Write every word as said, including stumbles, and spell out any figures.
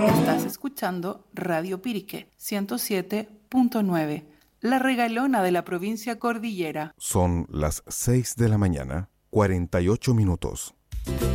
Estás escuchando Radio Pirique ciento siete punto nueve, la regalona de la provincia Cordillera. Son las seis de la mañana, cuarenta y ocho minutos.